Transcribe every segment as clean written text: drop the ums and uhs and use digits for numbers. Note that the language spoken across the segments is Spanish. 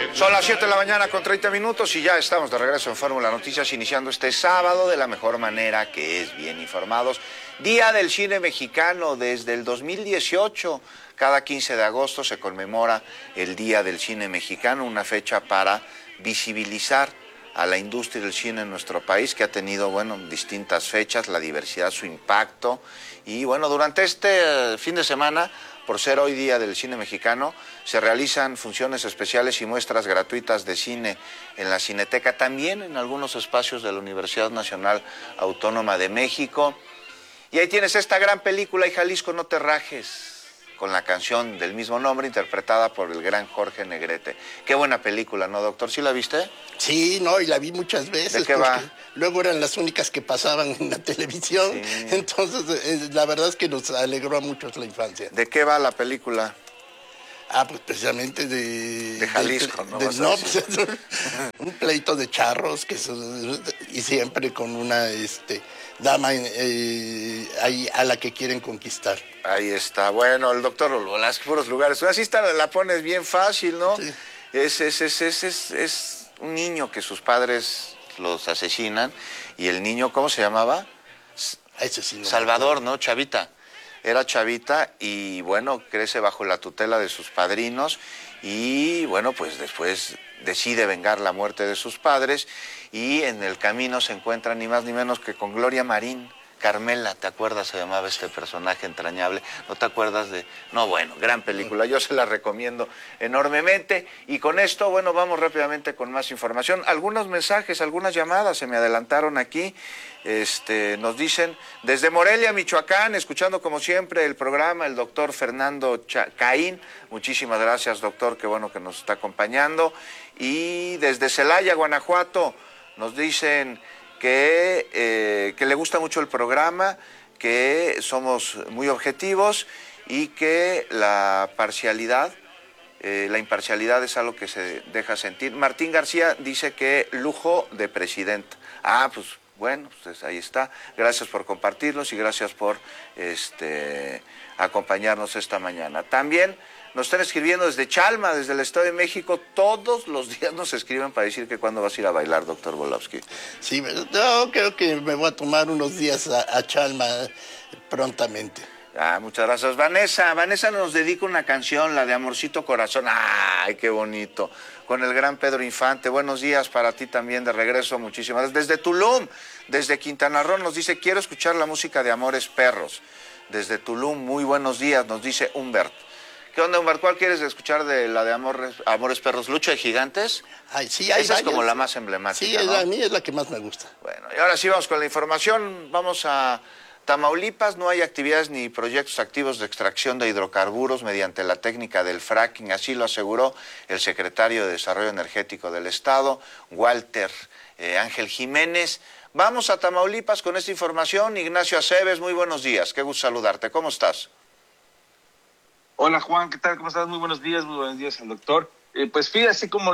Son las 7 de la mañana con 30 minutos y ya estamos de regreso en Fórmula Noticias, iniciando este sábado de la mejor manera, que es bien informados. Día del Cine Mexicano desde el 2018. Cada 15 de agosto se conmemora el Día del Cine Mexicano, una fecha para visibilizar a la industria del cine en nuestro país, que ha tenido, distintas fechas, la diversidad, su impacto. Y durante este fin de semana, por ser hoy Día del Cine Mexicano, se realizan funciones especiales y muestras gratuitas de cine en la Cineteca, también en algunos espacios de la Universidad Nacional Autónoma de México. Y ahí tienes esta gran película, Y Jalisco no te rajes, con la canción del mismo nombre, interpretada por el gran Jorge Negrete. Qué buena película, ¿no, doctor? ¿Sí la viste? Sí, no, y la vi muchas veces. ¿De qué va? Luego eran las únicas que pasaban en la televisión, sí. Entonces la verdad es que nos alegró a muchos la infancia. ¿De qué va la película? Pues precisamente de Jalisco, ¿no? Un pleito de charros, y siempre con una dama ahí a la que quieren conquistar. Ahí está, el doctor, los puros lugares. Así la pones bien fácil, ¿no? Sí. Es un niño que sus padres los asesinan, y el niño, ¿cómo se llamaba? Ese sí, Salvador, ¿no? Chavita. Era chavita y crece bajo la tutela de sus padrinos y pues después decide vengar la muerte de sus padres, y en el camino se encuentra ni más ni menos que con Gloria Marín. Carmela, ¿te acuerdas? Se llamaba este personaje entrañable. ¿No te acuerdas de...? No, gran película. Yo se la recomiendo enormemente. Y con esto, vamos rápidamente con más información. Algunos mensajes, algunas llamadas se me adelantaron aquí. Nos dicen, desde Morelia, Michoacán, escuchando como siempre el programa, el doctor Fernando Caín. Muchísimas gracias, doctor, qué bueno que nos está acompañando. Y desde Celaya, Guanajuato, nos dicen que le gusta mucho el programa, que somos muy objetivos y que la parcialidad, la imparcialidad es algo que se deja sentir. Martín García dice que lujo de presidenta. Pues ahí está. Gracias por compartirnos y gracias por acompañarnos esta mañana. También nos están escribiendo desde Chalma, desde el Estado de México. Todos los días nos escriben para decir que cuándo vas a ir a bailar, doctor Volowski. Sí, yo creo que me voy a tomar unos días a Chalma prontamente. Muchas gracias. Vanessa nos dedica una canción, la de Amorcito Corazón. ¡Ay, qué bonito! Con el gran Pedro Infante. Buenos días para ti también, de regreso. Muchísimas gracias. Desde Tulum, desde Quintana Roo, nos dice, quiero escuchar la música de Amores Perros. Desde Tulum, muy buenos días, nos dice Humbert. ¿Qué onda, Humbert? ¿Cuál quieres escuchar de la de Amores Perros? ¿Lucha de Gigantes? Sí, hay Esa varias. Es como la más emblemática, sí, ¿no? A mí es la que más me gusta. Y ahora sí vamos con la información. Vamos a Tamaulipas. No hay actividades ni proyectos activos de extracción de hidrocarburos mediante la técnica del fracking. Así lo aseguró el secretario de Desarrollo Energético del Estado, Walter Ángel Jiménez. Vamos a Tamaulipas con esta información. Ignacio Aceves, muy buenos días. Qué gusto saludarte. ¿Cómo estás? Hola Juan, ¿qué tal? ¿Cómo estás? Muy buenos días al doctor. Pues fíjate, así como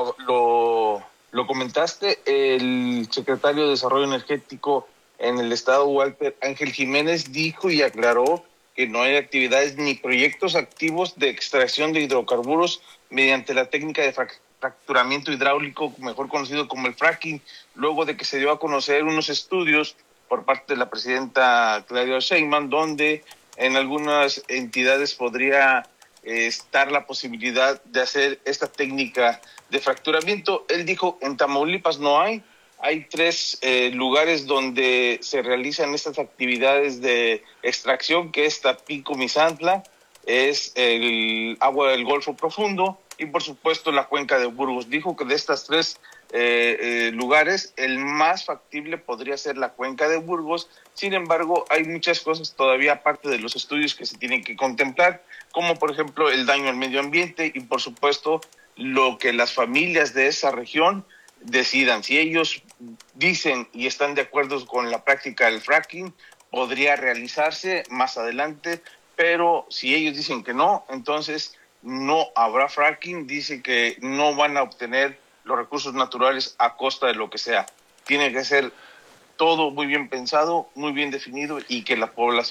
lo comentaste, el secretario de Desarrollo Energético en el estado, Walter Ángel Jiménez, dijo y aclaró que no hay actividades ni proyectos activos de extracción de hidrocarburos mediante la técnica de fracturamiento hidráulico, mejor conocido como el fracking, luego de que se dio a conocer unos estudios por parte de la presidenta Claudia Sheinbaum, donde en algunas entidades podría estar la posibilidad de hacer esta técnica de fracturamiento. Él dijo, en Tamaulipas no hay. Hay 3 lugares donde se realizan estas actividades de extracción, que es Tampico, Misantla, es el agua del Golfo Profundo y por supuesto la cuenca de Burgos. Dijo que de estas 3 lugares, el más factible podría ser la cuenca de Burgos. Sin embargo, hay muchas cosas todavía aparte de los estudios que se tienen que contemplar, como por ejemplo el daño al medio ambiente y por supuesto lo que las familias de esa región decidan. Si ellos dicen y están de acuerdo con la práctica del fracking, podría realizarse más adelante, pero si ellos dicen que no, entonces no habrá fracking. Dice que no van a obtener los recursos naturales a costa de lo que sea. Tiene que ser todo muy bien pensado, muy bien definido y que la población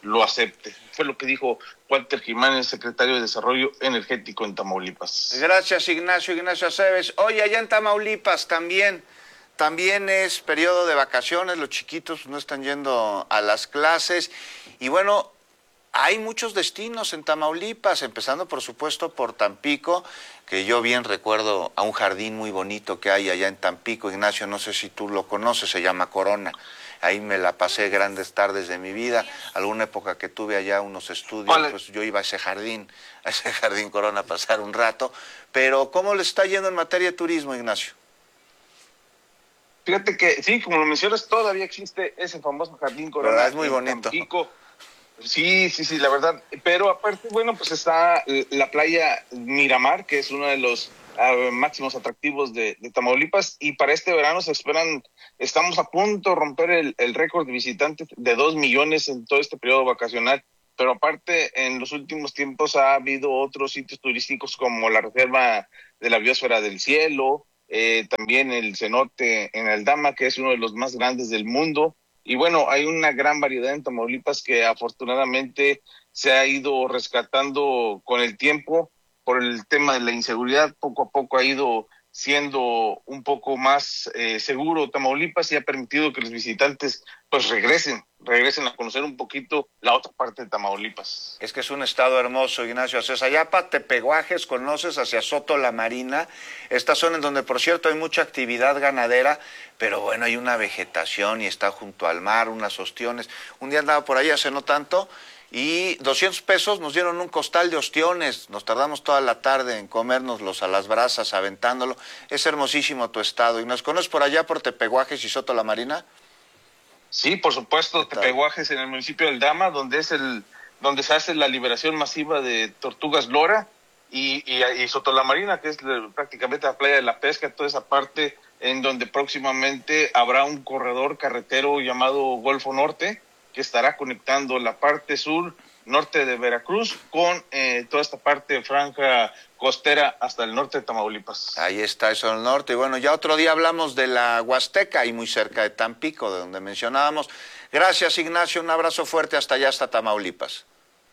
lo acepte. Fue lo que dijo Walter Jiménez, secretario de Desarrollo Energético en Tamaulipas. Gracias, Ignacio Aceves. Oye, allá en Tamaulipas también es periodo de vacaciones, los chiquitos no están yendo a las clases y bueno, hay muchos destinos en Tamaulipas, empezando por supuesto por Tampico, que yo bien recuerdo a un jardín muy bonito que hay allá en Tampico. Ignacio, no sé si tú lo conoces, se llama Corona. Ahí me la pasé grandes tardes de mi vida. Alguna época que tuve allá unos estudios, pues yo iba a ese jardín Corona a pasar un rato. Pero ¿cómo le está yendo en materia de turismo, Ignacio? Fíjate que sí, como lo mencionas, todavía existe ese famoso jardín Corona. ¿Verdad? Es muy bonito. Tampico. Sí, la verdad. Pero aparte, bueno, pues está la playa Miramar, que es uno de los máximos atractivos de Tamaulipas, y para este verano estamos a punto de romper el récord de visitantes de 2 millones en todo este periodo vacacional. Pero aparte, en los últimos tiempos ha habido otros sitios turísticos como la Reserva de la Biosfera del Cielo, también el cenote en Aldama, que es uno de los más grandes del mundo. Y bueno, hay una gran variedad en Tamaulipas que afortunadamente se ha ido rescatando con el tiempo por el tema de la inseguridad. Poco a poco ha ido siendo un poco más seguro Tamaulipas y ha permitido que los visitantes pues regresen a conocer un poquito la otra parte de Tamaulipas. Es que es un estado hermoso, Ignacio. Hacia allá para Tepehuajes, conoces hacia Soto la Marina, esta zona en donde por cierto hay mucha actividad ganadera, pero bueno, hay una vegetación y está junto al mar, unas ostiones. Un día andaba por ahí hace no tanto y 200 pesos nos dieron un costal de ostiones. Nos tardamos toda la tarde en comérnoslos a las brasas, aventándolo. Es hermosísimo tu estado. ¿Y nos conoces por allá, por Tepehuajes y Soto la Marina? Sí, por supuesto, Tepehuajes en el municipio del Dama, donde se hace la liberación masiva de tortugas lora, y Soto la Marina, que es prácticamente la playa de la pesca, toda esa parte en donde próximamente habrá un corredor carretero llamado Golfo Norte, que estará conectando la parte norte de Veracruz con toda esta parte franja costera hasta el norte de Tamaulipas. Ahí está eso al norte. Y bueno, ya otro día hablamos de la Huasteca, ahí muy cerca de Tampico, de donde mencionábamos. Gracias, Ignacio, un abrazo fuerte hasta allá, hasta Tamaulipas.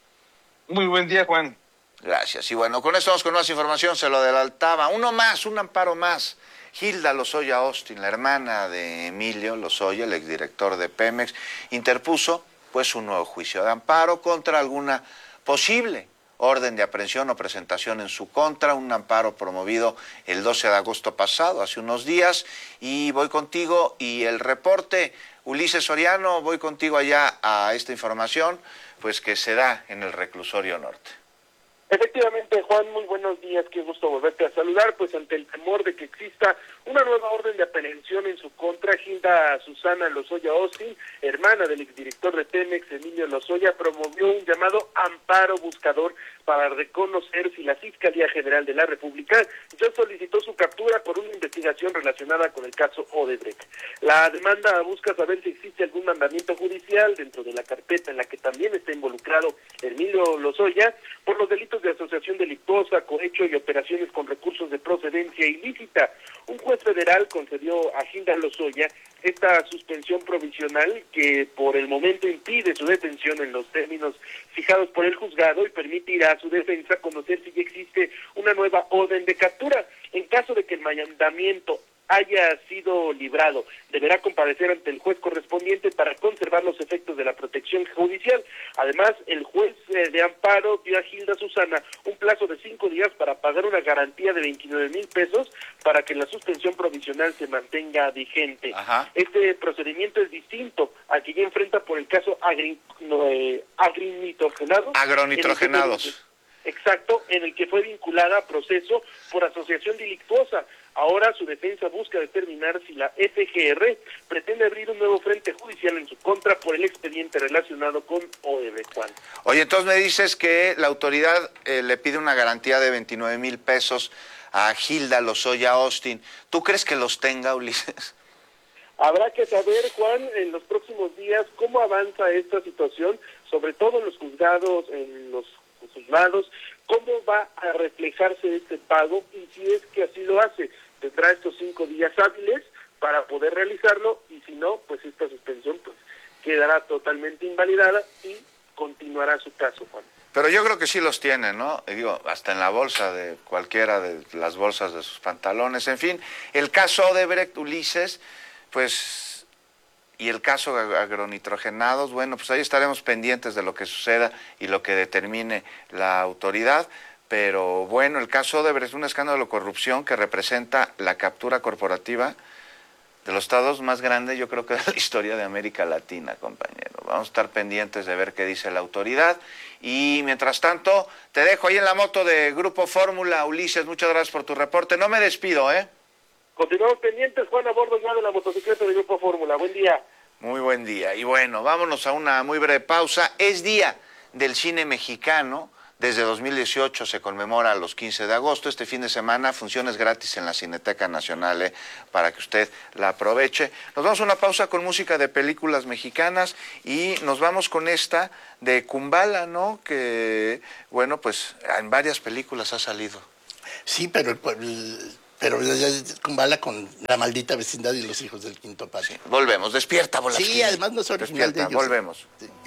Muy buen día, Juan. Gracias. Y bueno, con esto vamos con más información, se lo adelantaba. Uno más, un amparo más. Hilda Lozoya Austin, la hermana de Emilio Lozoya, el exdirector de Pemex, interpuso pues un nuevo juicio de amparo contra alguna posible orden de aprehensión o presentación en su contra, un amparo promovido el 12 de agosto pasado, hace unos días. Y voy contigo y el reporte, Ulises Soriano, voy contigo allá a esta información, pues que se da en el reclusorio norte. Efectivamente, Juan, muy buenos días, qué gusto volverte a saludar. Pues ante el temor de que exista una nueva orden de aprehensión en su contra, Hilda Susana Lozoya Austin, hermana del exdirector de Pemex, Emilio Lozoya, promovió un llamado amparo buscador para reconocer si la Fiscalía General de la República ya solicitó su captura por una investigación relacionada con el caso Odebrecht. La demanda busca saber si existe algún mandamiento judicial dentro de la carpeta en la que también está involucrado Emilio Lozoya por los delitos de asociación delictuosa, cohecho y operaciones con recursos de procedencia ilícita. Un juez federal concedió a Hilda Lozoya esta suspensión provisional que por el momento impide su detención en los términos fijados por el juzgado y permitirá a su defensa conocer si ya existe una nueva orden de captura. En caso de que el mandamiento haya sido librado, deberá comparecer ante el juez correspondiente para conservar los efectos de la protección judicial. Además, el juez de amparo dio a Hilda Susana un plazo de 5 días para pagar una garantía de 29,000 pesos para que la suspensión provisional se mantenga vigente. Ajá. Este procedimiento es distinto al que ya enfrenta por el caso agronitrogenados. Exacto, en el que fue vinculada a proceso por asociación delictuosa. Ahora su defensa busca determinar si la FGR pretende abrir un nuevo frente judicial en su contra por el expediente relacionado con Odebrecht. Juan. Oye, entonces me dices que la autoridad le pide una garantía de 29,000 pesos a Hilda Lozoya Austin. ¿Tú crees que los tenga, Ulises? Habrá que saber, Juan, en los próximos días cómo avanza esta situación, sobre todo en los juzgados, en los juzgados, cómo va a reflejarse este pago y si es que así lo hace. Tendrá estos 5 días hábiles para poder realizarlo y si no, pues esta suspensión pues quedará totalmente invalidada y continuará su caso, Juan. Pero yo creo que sí los tiene, ¿no? Y digo, hasta en la bolsa de cualquiera de las bolsas de sus pantalones. En fin, el caso Odebrecht, Ulises, pues, y el caso agronitrogenados, bueno, pues ahí estaremos pendientes de lo que suceda y lo que determine la autoridad. Pero bueno, el caso Odebrecht es un escándalo de corrupción que representa la captura corporativa de los estados más grandes, yo creo que de la historia de América Latina, compañero. Vamos a estar pendientes de ver qué dice la autoridad. Y mientras tanto, te dejo ahí en la moto de Grupo Fórmula. Ulises, muchas gracias por tu reporte. No me despido, ¿eh? Continuamos pendientes, Juan, a bordo ya de la motocicleta de Grupo Fórmula. Buen día. Muy buen día. Y bueno, vámonos a una muy breve pausa. Es Día del Cine Mexicano. Desde 2018 se conmemora los 15 de agosto. Este fin de semana, funciones gratis en la Cineteca Nacional, para que usted la aproveche. Nos vamos a una pausa con música de películas mexicanas y nos vamos con esta de Kumbala, ¿no? Que, bueno, pues en varias películas ha salido. Sí, pero Kumbala con La Maldita Vecindad y Los Hijos del Quinto Patio. Sí, volvemos. Despierta, Volaski. Sí, además no es original de ellos. Volvemos. Sí.